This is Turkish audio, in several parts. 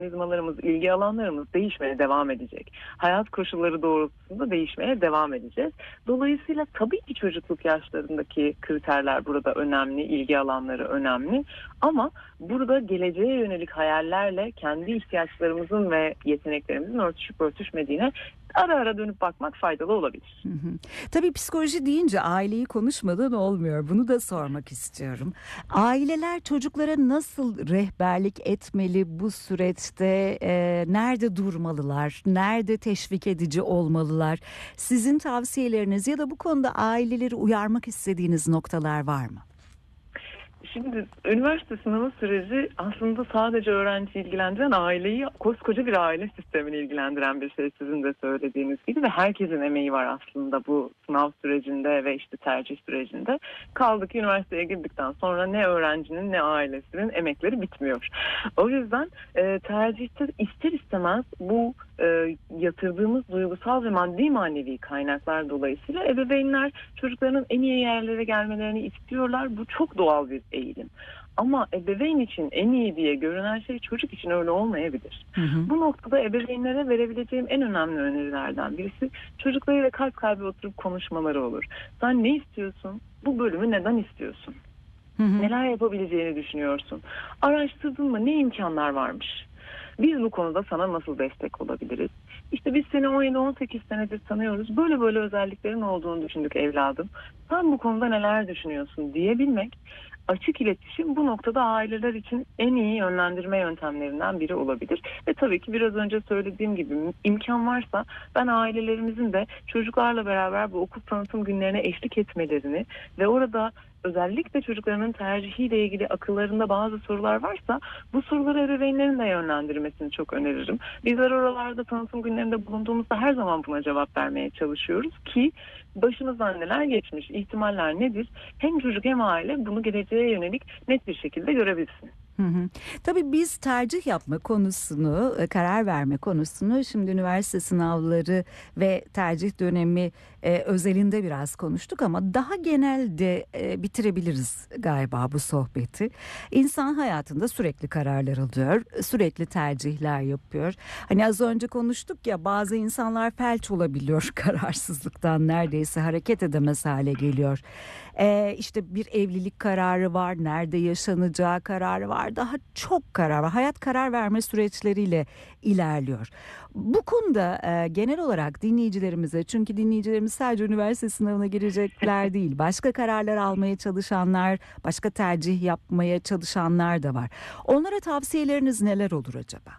mekanizmalarımız, ilgi alanlarımız değişmeye devam edecek. Hayat koşulları doğrultusunda değişmeye devam edeceğiz. Dolayısıyla tabii ki çocukluk yaşlarındaki kriterler burada önemli, ilgi alanları önemli. Ama burada geleceğe yönelik hayallerle kendi ihtiyaçlarımızın ve yeteneklerimizin örtüşüp örtüşmediğine ara ara dönüp bakmak faydalı olabilir. Hı hı. Tabii psikoloji deyince aileyi konuşmadan olmuyor. Bunu da sormak istiyorum. Aileler çocuklara nasıl rehberlik etmeli bu süreçte? Nerede durmalılar? Nerede teşvik edici olmalılar? Sizin tavsiyeleriniz ya da bu konuda aileleri uyarmak istediğiniz noktalar var mı? Şimdi üniversite sınavı süreci aslında sadece öğrenciyi ilgilendiren aileyi, koskoca bir aile sistemini ilgilendiren bir şey, sizin de söylediğiniz gibi, ve herkesin emeği var aslında bu sınav sürecinde ve işte tercih sürecinde. Kaldı ki üniversiteye girdikten sonra ne öğrencinin ne ailesinin emekleri bitmiyor. O yüzden tercihte ister istemez bu yatırdığımız duygusal ve maddi manevi kaynaklar dolayısıyla ebeveynler çocuklarının en iyi yerlere gelmelerini istiyorlar. Bu çok doğal bir eğilim. Ama ebeveyn için en iyi diye görünen şey çocuk için öyle olmayabilir. Hı hı. Bu noktada ebeveynlere verebileceğim en önemli önerilerden birisi çocuklarıyla kalp kalbe oturup konuşmaları olur. Sen ne istiyorsun? Bu bölümü neden istiyorsun? Hı hı. Neler yapabileceğini düşünüyorsun? Araştırdın mı? Ne imkanlar varmış? Biz bu konuda sana nasıl destek olabiliriz? İşte biz seni 17-18 senedir tanıyoruz. Böyle böyle özelliklerin olduğunu düşündük evladım. Sen bu konuda neler düşünüyorsun diyebilmek, açık iletişim bu noktada aileler için en iyi yönlendirme yöntemlerinden biri olabilir. Ve tabii ki biraz önce söylediğim gibi imkan varsa ben ailelerimizin de çocuklarla beraber bu okul tanıtım günlerine eşlik etmelerini ve orada özellikle çocuklarının tercihiyle ilgili akıllarında bazı sorular varsa bu soruları ebeveynlerin de yönlendirmesini çok öneririm. Bizler oralarda tanıtım günlerinde bulunduğumuzda her zaman buna cevap vermeye çalışıyoruz ki başımızdan neler geçmiş, ihtimaller nedir? Hem çocuk hem aile bunu geleceğe yönelik net bir şekilde görebilsin. Hı hı. Tabii biz tercih yapma konusunu, karar verme konusunu şimdi üniversite sınavları ve tercih dönemi özelinde biraz konuştuk ama daha genelde bitirebiliriz galiba bu sohbeti. İnsan hayatında sürekli kararlar alıyor, sürekli tercihler yapıyor. Hani az önce konuştuk ya, bazı insanlar felç olabiliyor kararsızlıktan, neredeyse hareket edemez hale geliyor. İşte bir evlilik kararı var, nerede yaşanacağı kararı var, daha çok karar var. Hayat karar verme süreçleriyle ilerliyor. Bu konuda genel olarak dinleyicilerimize, çünkü dinleyicilerimiz sadece üniversite sınavına girecekler değil, başka kararlar almaya çalışanlar, başka tercih yapmaya çalışanlar da var. Onlara tavsiyeleriniz neler olur acaba?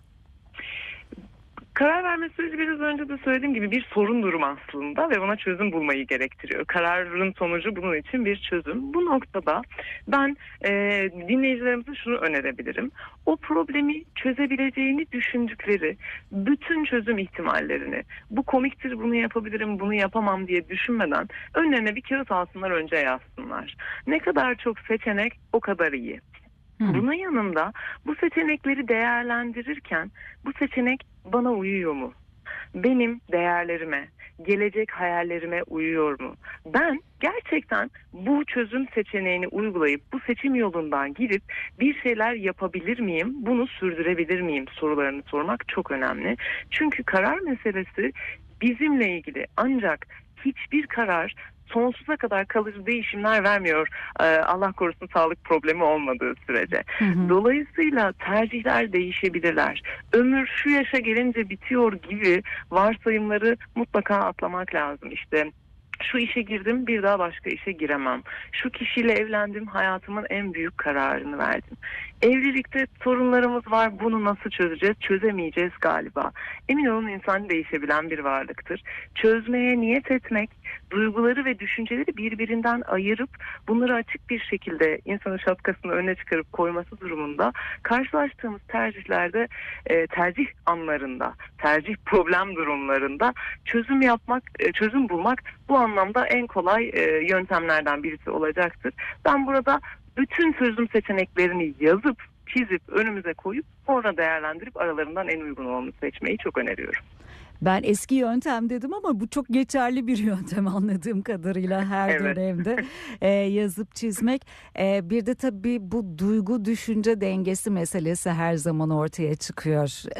Karar verme süreci biraz önce de söylediğim gibi bir sorun durum aslında ve ona çözüm bulmayı gerektiriyor. Kararın sonucu bunun için bir çözüm. Bu noktada ben dinleyicilerimize şunu önerebilirim. O problemi çözebileceğini düşündükleri bütün çözüm ihtimallerini, bu komiktir, bunu yapabilirim, bunu yapamam diye düşünmeden önlerine bir kağıt alsınlar, önce yazsınlar. Ne kadar çok seçenek o kadar iyi. Bunun yanında bu seçenekleri değerlendirirken bu seçenek bana uyuyor mu? Benim değerlerime, gelecek hayallerime uyuyor mu? Ben gerçekten bu çözüm seçeneğini uygulayıp bu seçim yolundan gidip bir şeyler yapabilir miyim? Bunu sürdürebilir miyim? Sorularını sormak çok önemli. Çünkü karar meselesi bizimle ilgili, ancak hiçbir karar sonsuza kadar kalıcı değişimler vermiyor. Allah korusun sağlık problemi olmadığı sürece. Hı hı. Dolayısıyla tercihler değişebilirler. Ömür şu yaşa gelince bitiyor gibi varsayımları mutlaka atlamak lazım. İşte şu işe girdim, bir daha başka işe giremem. Şu kişiyle evlendim, hayatımın en büyük kararını verdim. Evlilikte sorunlarımız var, bunu nasıl çözeceğiz? Çözemeyeceğiz galiba. Emin olun, insan değişebilen bir varlıktır. Çözmeye niyet etmek, duyguları ve düşünceleri birbirinden ayırıp bunları açık bir şekilde insanın şapkasını önüne çıkarıp koyması durumunda karşılaştığımız tercihlerde, tercih anlarında, tercih problem durumlarında çözüm yapmak, çözüm bulmak bu anlamda en kolay yöntemlerden birisi olacaktır. Ben burada bütün çözüm seçeneklerini yazıp, çizip, önümüze koyup sonra değerlendirip aralarından en uygun olanı seçmeyi çok öneriyorum. Ben eski yöntem dedim ama bu çok geçerli bir yöntem anladığım kadarıyla her Evet. dönemde yazıp çizmek. Bir de tabii bu duygu düşünce dengesi meselesi her zaman ortaya çıkıyor.